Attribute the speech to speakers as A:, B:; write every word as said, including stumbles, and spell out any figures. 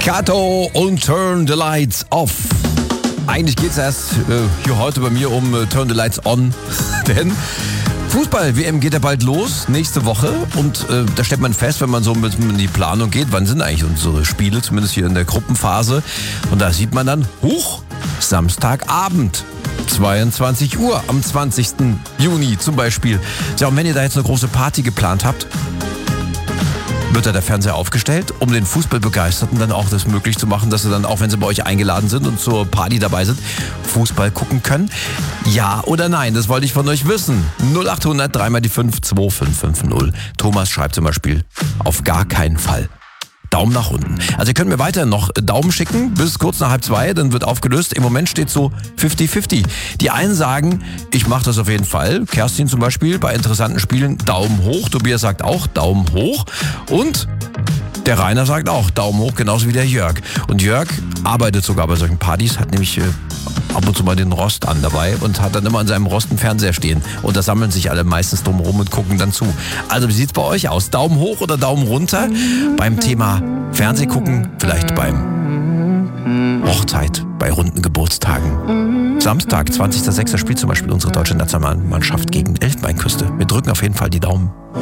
A: Kato und Turn the Lights Off. Eigentlich geht es erst äh, hier heute bei mir um äh, Turn the Lights On, denn Fußball-W M geht ja bald los, nächste Woche. Und äh, da stellt man fest, wenn man so mit in die Planung geht, wann sind eigentlich unsere Spiele, zumindest hier in der Gruppenphase. Und da sieht man dann, huch, Samstagabend, zweiundzwanzig Uhr am zwanzigsten Juni zum Beispiel. Ja, und wenn ihr da jetzt eine große Party geplant habt, wird da der Fernseher aufgestellt, um den Fußballbegeisterten dann auch das möglich zu machen, dass sie dann, auch wenn sie bei euch eingeladen sind und zur Party dabei sind, Fußball gucken können? Ja oder nein? Das wollte ich von euch wissen. null acht hundert drei mal die fünf zwei fünf fünf null. Thomas schreibt zum Beispiel, auf gar keinen Fall. Daumen nach unten. Also ihr könnt mir weiter noch Daumen schicken bis kurz nach halb zwei, dann wird aufgelöst. Im Moment steht so fünfzig fünfzig. Die einen sagen, ich mache das auf jeden Fall. Kerstin zum Beispiel bei interessanten Spielen Daumen hoch. Tobias sagt auch Daumen hoch. Und der Rainer sagt auch Daumen hoch, genauso wie der Jörg. Und Jörg arbeitet sogar bei solchen Partys, hat nämlich äh, ab und zu mal den Rost an dabei und hat dann immer an seinem Rost einen Fernseher stehen. Und da sammeln sich alle meistens drum rum und gucken dann zu. Also wie sieht's bei euch aus? Daumen hoch oder Daumen runter? Beim Thema Fernsehgucken, vielleicht beim Hochzeit, bei runden Geburtstagen. Samstag, zwanzigster sechster spielt zum Beispiel unsere deutsche Nationalmannschaft gegen Elfenbeinküste. Wir drücken auf jeden Fall die Daumen.